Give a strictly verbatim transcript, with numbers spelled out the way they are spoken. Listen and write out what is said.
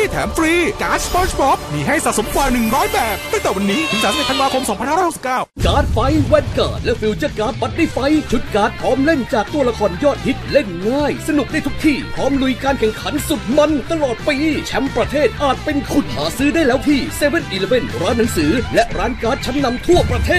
แถมฟรีการ์ดสปอนจ์บ๊อบมีให้สะสมกว่าหนึ่งร้อยแบบตั้งแต่วันนี้ถึงสามสิบเอ็ดธันวาคมสองพันห้าร้อยหกสิบเก้าการ์ดไฟแวนการ์ดและฟิวเจอร์การ์ดบัตตี้ไฟชุดการ์ดพร้อมเล่นจากตัวละครยอดฮิตเล่นง่ายสนุกได้ทุกที่พร้อมลุยการแข่งขันสุดมันตลอดปีแชมป์ประเทศอาจเป็นคุณหาซื้อได้แล้วที่เซเว่นอีเลฟเว่นร้านหนังสือและร้านการ์ดชั้นนำทั่วประเทศ